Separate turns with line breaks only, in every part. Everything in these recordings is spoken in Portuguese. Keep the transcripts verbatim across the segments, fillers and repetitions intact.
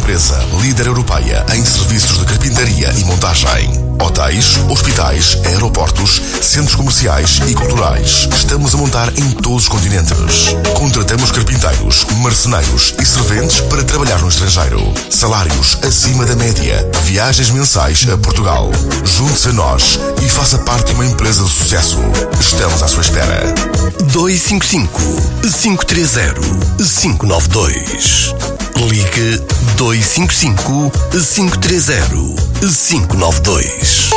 empresa líder europeia em serviços de carpintaria e montagem. Hotéis, hospitais, aeroportos, centros comerciais e culturais. Estamos a montar em todos os continentes. Contratamos carpinteiros, marceneiros e serventes para trabalhar no estrangeiro. Salários acima da média. Viagens mensais a Portugal. Junte-se a nós e faça parte de uma empresa de sucesso. Estamos à sua espera.
dois cinco cinco, cinco três zero, cinco nove dois. Ligue dois cinco cinco, cinco três zero, cinco nove dois.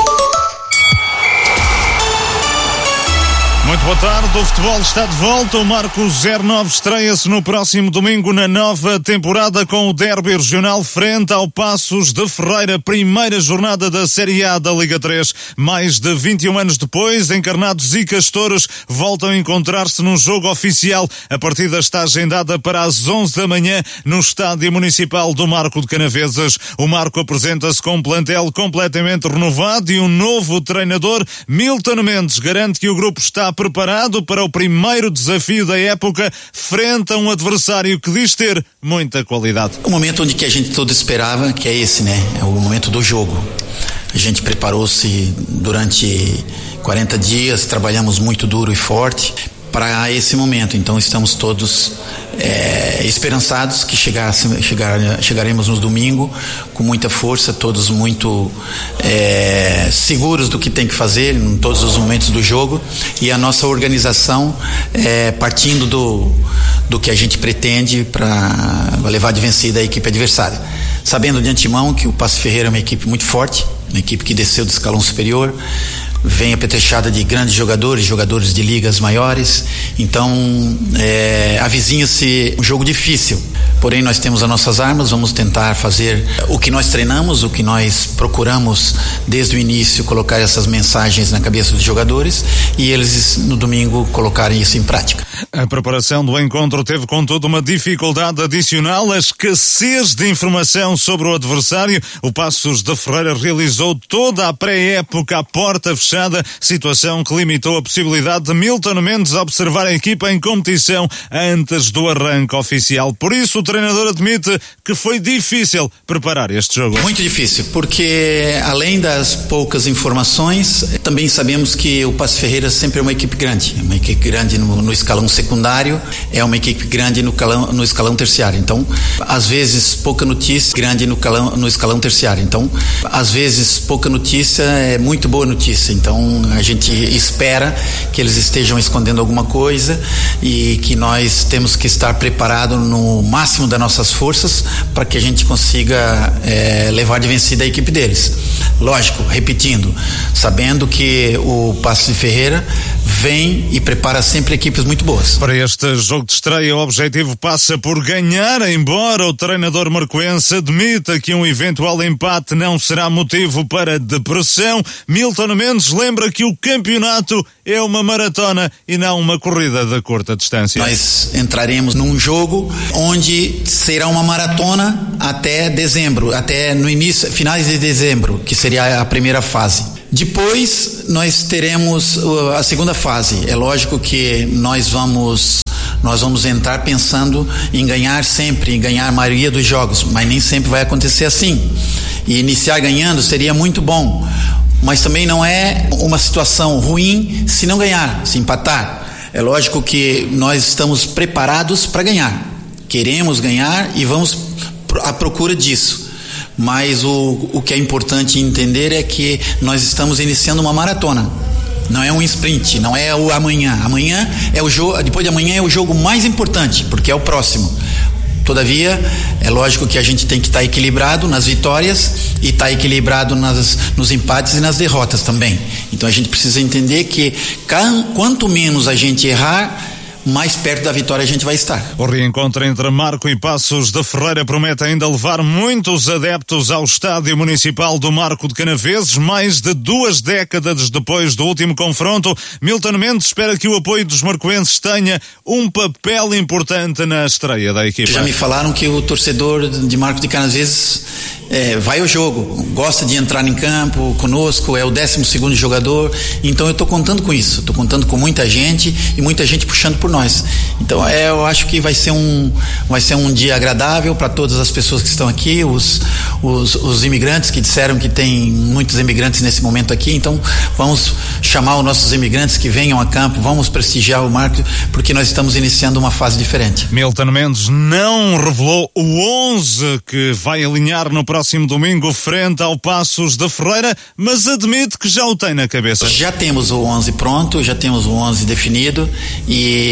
Muito boa tarde, o futebol está de volta. O Marco zero nove estreia-se no próximo domingo na nova temporada com o derby regional frente ao Passos de Ferreira, primeira jornada da Série A da Liga três. Mais de vinte e um anos depois, Encarnados e Castores voltam a encontrar-se num jogo oficial. A partida está agendada para as onze da manhã no Estádio Municipal do Marco de Canaveses. O Marco apresenta-se com um plantel completamente renovado e um novo treinador. Milton Mendes garante que o grupo está preparado para o primeiro desafio da época frente a um adversário que diz ter muita qualidade.
O momento onde que a gente todo esperava, que é esse, né? É o momento do jogo. A gente preparou-se durante quarenta dias, trabalhamos muito duro e forte para esse momento. Então estamos todos é, esperançados que chegasse, chegar, chegaremos no domingo com muita força, todos muito é, seguros do que tem que fazer em todos os momentos do jogo, e a nossa organização é, partindo do, do que a gente pretende para levar de vencida a equipe adversária, sabendo de antemão que o Passo Ferreira é uma equipe muito forte, uma equipe que desceu do escalão superior, vem apetrechada de grandes jogadores, jogadores de ligas maiores. Então é, avizinha-se um jogo difícil, porém nós temos as nossas armas, vamos tentar fazer o que nós treinamos, o que nós procuramos desde o início, colocar essas mensagens na cabeça dos jogadores e eles no domingo colocarem isso em prática.
A preparação do encontro teve contudo uma dificuldade adicional, a escassez de informação sobre o adversário. O Passos de Ferreira realizou toda a pré-época à porta fechada, situação que limitou a possibilidade de Milton Mendes observar a equipa em competição antes do arranque oficial. Por isso o treinador admite que foi difícil preparar este jogo.
Muito difícil, porque além das poucas informações, também sabemos que o Passo Ferreira sempre é uma equipe grande, uma equipe grande no, no escalão secundário, é uma equipe grande no, calão, no escalão terciário. Então, às vezes pouca notícia, grande no, calão, no escalão terciário. Então, às vezes pouca notícia é muito boa notícia. Então, a gente espera que eles estejam escondendo alguma coisa e que nós temos que estar preparados no máximo das nossas forças para que a gente consiga é, levar de vencida a equipe deles. Lógico, repetindo, sabendo que o Passo de Ferreira vem e prepara sempre equipes muito boas.
Para este jogo de estreia, o objetivo passa por ganhar, embora o treinador marcoense admita que um eventual empate não será motivo para depressão. Milton Mendes lembra que o campeonato é uma maratona e não uma corrida de curta distância.
Nós entraremos num jogo onde será uma maratona até dezembro, até no início, finais de dezembro, que seria a primeira fase. Depois nós teremos a segunda fase. É lógico que nós vamos nós vamos entrar pensando em ganhar sempre, em ganhar a maioria dos jogos, mas nem sempre vai acontecer assim. E iniciar ganhando seria muito bom, mas também não é uma situação ruim se não ganhar, se empatar. É lógico que nós estamos preparados para ganhar, queremos ganhar e vamos à procura disso. Mas o, o que é importante entender é que nós estamos iniciando uma maratona. Não é um sprint, não é o amanhã. Amanhã é o jogo, depois de amanhã é o jogo mais importante, porque é o próximo. Todavia, é lógico que a gente tem que estar equilibrado nas vitórias e estar equilibrado nas, nos empates e nas derrotas também. Então a gente precisa entender que quanto menos a gente errar, mais perto da vitória a gente vai estar.
O reencontro entre Marco e Passos de Ferreira promete ainda levar muitos adeptos ao Estádio Municipal do Marco de Canaveses. Mais de duas décadas depois do último confronto, Milton Mendes espera que o apoio dos marcoenses tenha um papel importante na estreia da equipa.
Já me falaram que o torcedor de Marco de Canaveses é, vai ao jogo, gosta de entrar em campo conosco, é o décimo segundo jogador, então eu estou contando com isso, estou contando com muita gente e muita gente puxando por nós. Então é, eu acho que vai ser um, vai ser um dia agradável para todas as pessoas que estão aqui, os, os, os imigrantes que disseram que tem muitos imigrantes nesse momento aqui, então vamos chamar os nossos imigrantes que venham a campo, vamos prestigiar o Marco, porque nós estamos iniciando uma fase diferente.
Milton Mendes não revelou o onze que vai alinhar no próximo domingo frente ao Passos de Ferreira, mas admite que já o tem na cabeça.
Já temos o onze pronto, já temos o onze definido e,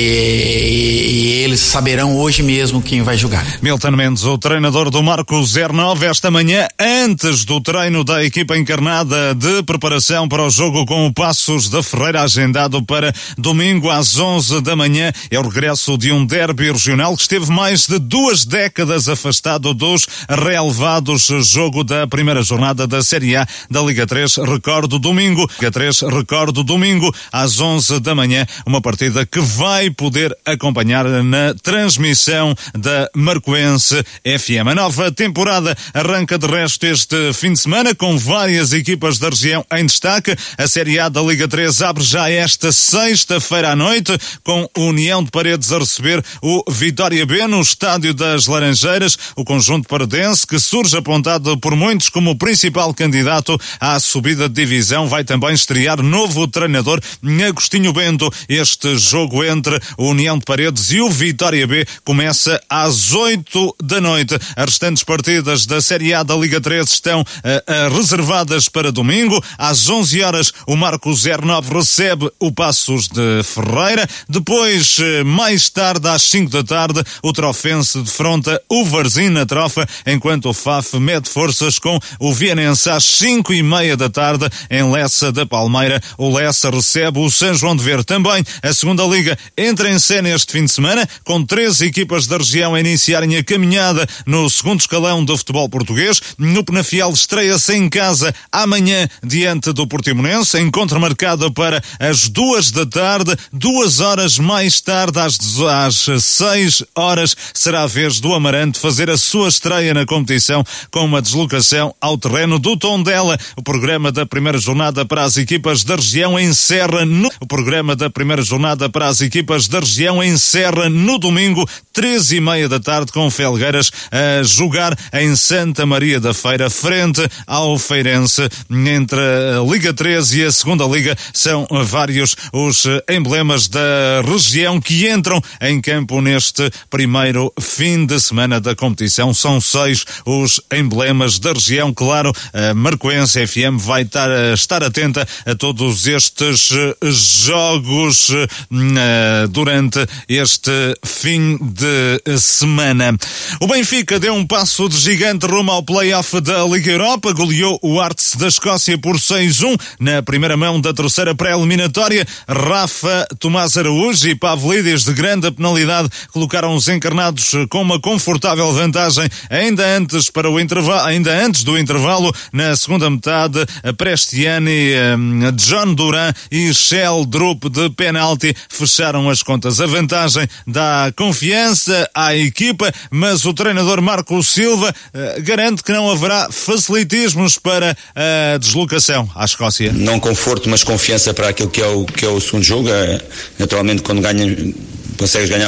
e, e eles saberão hoje mesmo quem vai jogar.
Milton Mendes, o treinador do Marco zero nove, esta manhã, antes do treino da equipa encarnada de preparação para o jogo com o Passos de Ferreira, agendado para domingo às onze da manhã. É o regresso de um derby regional que esteve mais de duas décadas afastado dos relevados. Jogo da primeira jornada da Série A da Liga três, recordo domingo. Liga três, recordo domingo às onze da manhã. Uma partida que vai poder acompanhar na transmissão da Marcoense F M. A nova temporada arranca de resto este fim de semana com várias equipas da região em destaque. A Série A da Liga três abre já esta sexta-feira à noite com o União de Paredes a receber o Vitória B no Estádio das Laranjeiras. O conjunto paredense, que surge apontado por muitos como o principal candidato à subida de divisão, vai também estrear novo treinador Agostinho Bento. Este jogo entre o União de Paredes e o Vitória B começa às oito da noite. As restantes partidas da Série A da Liga três estão uh, uh, reservadas para domingo. Às onze horas o Marco zero nove recebe o Passos de Ferreira. Depois, uh, mais tarde, às cinco da tarde, o Trofense defronta o Varzim na Trofa, enquanto o F A F mede forças com o Vianense. Às cinco e meia da tarde, em Lessa da Palmeira, o Lessa recebe o São João de Ver. Também a segunda Liga entra em cena este fim de semana, com três equipas da região a iniciarem a caminhada no segundo escalão do futebol português. No Penafiel estreia-se em casa amanhã diante do Portimonense, encontro marcado para as duas da tarde. Duas horas mais tarde, às, às seis horas, será a vez do Amarante fazer a sua estreia na competição com uma deslocação ao terreno do Tondela. O programa da primeira jornada para as equipas da região encerra no... O programa da primeira jornada para as equipas da região encerra no domingo, três e meia da tarde, com Felgueiras a jogar em Santa Maria da Feira, frente ao Feirense. Entre a Liga três e a segunda Liga são vários os emblemas da região que entram em campo neste primeiro fim de semana da competição. São seis os emblemas da região. Claro, a Marcoense F M vai estar, estar atenta a todos estes jogos uh, durante este fim de semana. O Benfica deu um passo de gigante rumo ao play-off da Liga Europa, goleou o Arts da Escócia por seis a um na primeira mão da terceira pré-eliminatória. Rafa, Tomás Araújo e Pavlidis, de grande penalidade, colocaram os encarnados com uma confortável vantagem ainda antes para o intervalo, ainda antes do intervalo. Na segunda metade, Prestiani, John Duran e Shell Drup de penalti fecharam as contas. A vantagem dá confiança à equipa, mas o treinador Marco Silva uh, garante que não haverá facilitismos para a deslocação à Escócia.
Não conforto, mas confiança para aquilo que é o, que é o segundo jogo. É, naturalmente, quando ganha, consegues ganhar